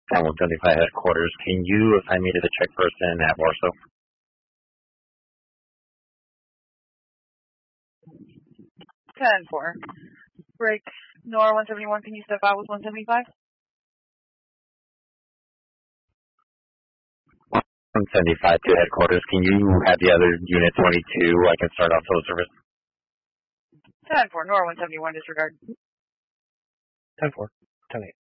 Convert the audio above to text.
And 175 headquarters, can you assign me to the check person at Warsaw? 10-4. Break. Nora 171, can you step out with 175? 175 to headquarters, can you have the other unit 22? I can start off full service. 10-4. Nora 171, disregard. 10-4. 10-8.